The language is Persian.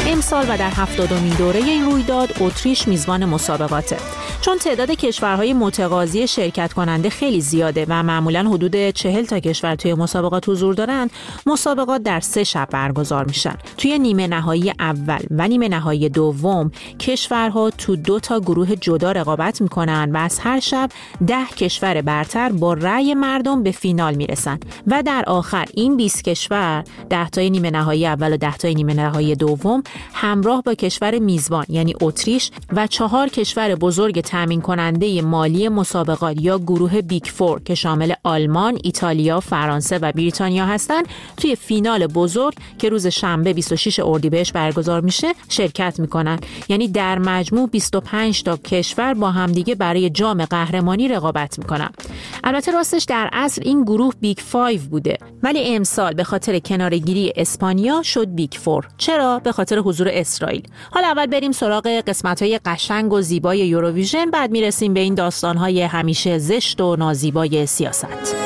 امسال و در 70مین دوره این رویداد اتریش میزبان مسابقاته. چون تعداد کشورهای متقاضی شرکت کننده خیلی زیاده و معمولاً حدود 40 تا کشور توی مسابقات حضور دارن، مسابقات در 3 شب برگزار میشن. توی نیمه نهایی اول و نیمه نهایی دوم کشورها تو 2 تا گروه جدا رقابت میکنن و از هر شب 10 کشور برتر با رأی مردم به فینال میرسن و در آخر این 20 کشور 10 تای نیمه نهایی اول و 10 تای نیمه نهایی دوم همراه با کشور میزبان یعنی اتریش و 4 کشور بزرگ تامین کننده مالی مسابقات یا گروه بیگ فور که شامل آلمان، ایتالیا، فرانسه و بریتانیا هستند توی فینال بزرگ که روز شنبه 26 اردیبهشت برگزار میشه شرکت میکنن. یعنی در مجموع 25 تا کشور با همدیگه برای جام قهرمانی رقابت میکنن. البته راستش در اصل این گروه بیگ 5 بوده، ولی امسال به خاطر کناره‌گیری اسپانیا شد بیگ 4. چرا؟ به خاطر حضور اسرائیل. حالا اول بریم سراغ قسمت‌های قشنگ و زیبای یوروویژن، بعد میرسیم به این داستان‌های همیشه زشت و نازیبای سیاست.